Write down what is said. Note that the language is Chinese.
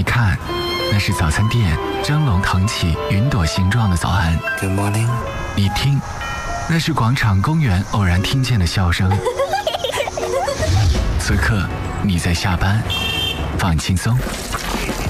你看，那是早餐店蒸笼腾起云朵形状的早安。 Good morning。 你听，那是广场公园偶然听见的笑声。此刻你在下班，放轻松，